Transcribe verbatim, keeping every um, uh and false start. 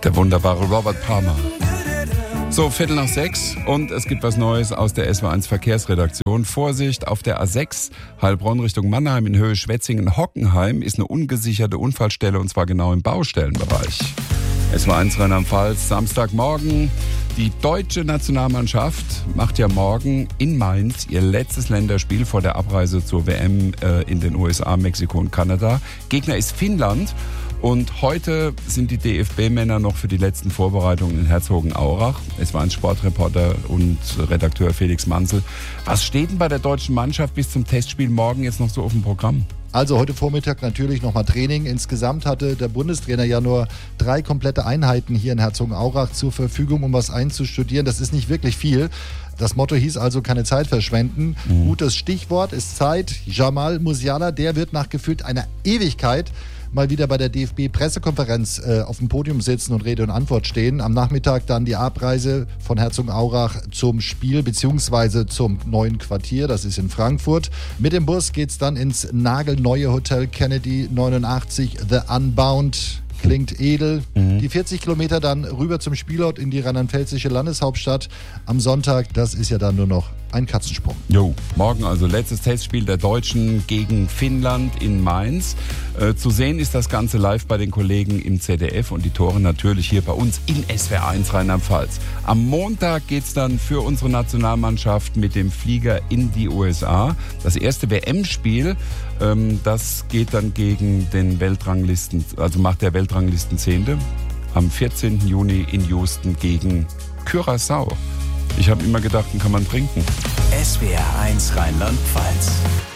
Der wunderbare Robert Palmer. So, Viertel nach sechs und es gibt was Neues aus der S W eins Verkehrsredaktion. Vorsicht, auf der A sechs Heilbronn Richtung Mannheim in Höhe Schwetzingen-Hockenheim ist eine ungesicherte Unfallstelle und zwar genau im Baustellenbereich. S W eins Rheinland-Pfalz, Samstagmorgen. Die deutsche Nationalmannschaft macht ja morgen in Mainz ihr letztes Länderspiel vor der Abreise zur W M äh, in den U S A, Mexiko und Kanada. Gegner ist Finnland. Und heute sind die D F B-Männer noch für die letzten Vorbereitungen in Herzogenaurach. Es war ein Sportreporter und Redakteur Felix Manzel. Was steht denn bei der deutschen Mannschaft bis zum Testspiel morgen jetzt noch so auf dem Programm? Also heute Vormittag natürlich nochmal Training. Insgesamt hatte der Bundestrainer ja nur drei komplette Einheiten hier in Herzogenaurach zur Verfügung, um was einzustudieren. Das ist nicht wirklich viel. Das Motto hieß also keine Zeit verschwenden. Mhm. Gutes Stichwort ist Zeit. Jamal Musiala, der wird nach gefühlt einer Ewigkeit mal wieder bei der D F B-Pressekonferenz äh, auf dem Podium sitzen und Rede und Antwort stehen. Am Nachmittag dann die Abreise von Herzogenaurach zum Spiel beziehungsweise zum neuen Quartier, das ist in Frankfurt. Mit dem Bus geht's dann ins nagelneue Hotel Kennedy neunundachtzig, The Unbound. Klingt edel. Mhm. Die vierzig Kilometer dann rüber zum Spielort in die rheinland-pfälzische Landeshauptstadt am Sonntag, das ist ja dann nur noch ein Katzensprung. Jo, morgen also letztes Testspiel der Deutschen gegen Finnland in Mainz. Äh, zu sehen ist das Ganze live bei den Kollegen im Z D F und die Tore natürlich hier bei uns in S W R eins Rheinland-Pfalz. Am Montag geht's dann für unsere Nationalmannschaft mit dem Flieger in die U S A. Das erste W M-Spiel, ähm, das geht dann gegen den Weltranglisten, also macht der Weltranglistenzehnte am vierzehnten Juni in Houston gegen Curaçao. Ich habe immer gedacht, den kann man trinken. S W R eins Rheinland-Pfalz.